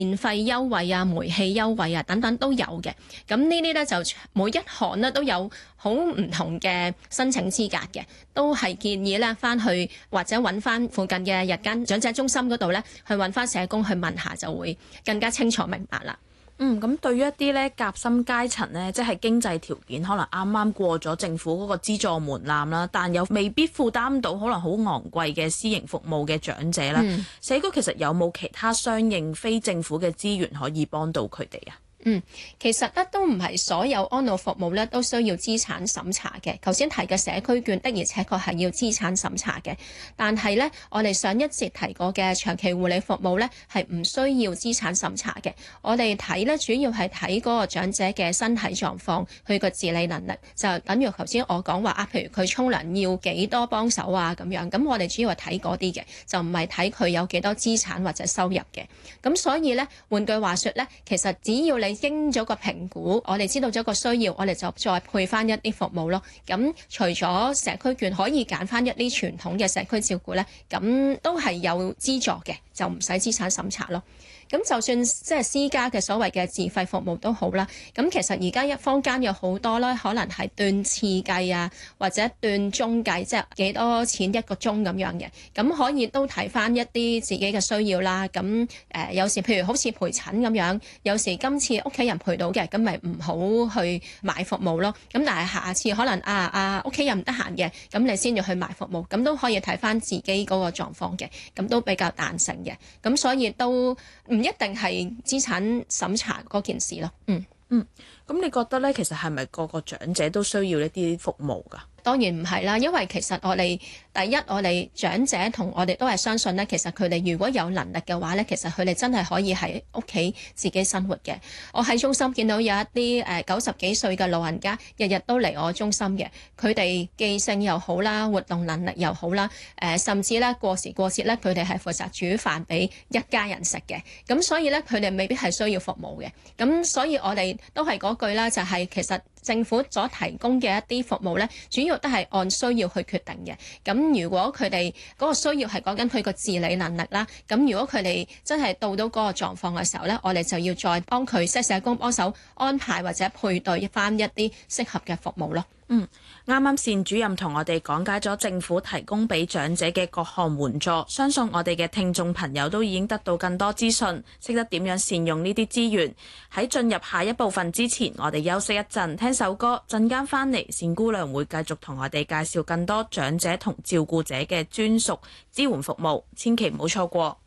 電費優惠啊、煤氣優惠啊等等都有嘅。咁呢啲咧就每一項咧都有好唔同嘅申請資格嘅，都係建議咧翻去或者揾翻附近嘅日間長者中心嗰度咧去揾翻社工去問下，就會更加清楚明白啦。 咁對於一啲咧夾心階層咧，即係經濟條件可能啱啱過咗政府嗰個資助門檻啦，但又未必負擔到可能好昂貴嘅私營服務嘅長者啦。社區其實有冇其他相應非政府嘅資源可以幫到佢哋啊？ 其實咧都唔係所有安老服務咧都需要資產審查嘅。頭先提嘅社區券的而且確係要資產審查嘅，但係咧我哋上一節提過嘅長期護理服務咧係唔需要資產審查嘅。我哋睇咧主要係睇嗰個長者嘅身體狀況，佢個自理能力，就等於頭先我講話啊，譬如佢沖涼要幾多幫手啊咁樣。咁我哋主要係睇嗰啲嘅，就唔係睇佢有幾多資產或者收入嘅。咁所以咧換句話說咧，其實只要你經咗個評估，我哋知道咗個需要，我哋就再配翻一啲服務咯。咁除咗社區券可以揀翻一啲傳統嘅社區照顧咧，咁都係有資助嘅，就唔使資產審查咯。咁就算即係私家嘅所謂嘅自費服務都好啦。咁其實而家坊間有好多啦，可能係斷次計啊，或者斷鐘計，即係幾多錢一個鐘咁樣嘅。咁可以都睇翻一啲自己嘅需要啦。咁有時譬如好似陪診咁樣，有時今次屋企人陪到嘅，咁咪唔好去買服務咯。咁但係下次可能屋企人唔得閒嘅，咁你先要去買服務，咁都可以睇翻自己嗰個狀況嘅，咁都比較彈性嘅。咁所以都唔一定係資產審查嗰件事咯。 咁你覺得咧，其實係咪個個長者都需要一啲服務㗎？ 當然唔係啦，因為其實我哋第一，我哋長者同我哋都係相信咧，其實佢哋如果有能力嘅話咧，其實佢哋真係可以喺屋企自己生活嘅。我喺中心見到有一啲90幾歲嘅老人家，日日都嚟我中心嘅，佢哋記性又好啦，活動能力又好啦，甚至咧過時過節咧，佢哋係負責煮飯俾一家人食嘅。咁所以咧，佢哋未必係需要服務嘅。咁所以我哋都係嗰句啦，就係其實政府所提供嘅一啲服務咧，主要都係按需要去決定嘅。咁如果佢哋嗰個需要係講緊佢個自理能力啦，咁如果佢哋真係到嗰個狀況嘅時候咧，我哋就要再幫佢即係社工幫手安排或者配對翻一啲適合嘅服務咯。 啱啱單主任同我哋講解咗政府提供俾長者嘅各項援助，相信我哋嘅聽眾朋友都已經得到更多資訊，識得點樣善用呢啲資源。喺進入下一部分之前，我哋休息一陣，聽首歌，陣間翻嚟，單姑娘會繼續同我哋介紹更多長者同照顧者嘅專屬支援服務，千祈唔好錯過。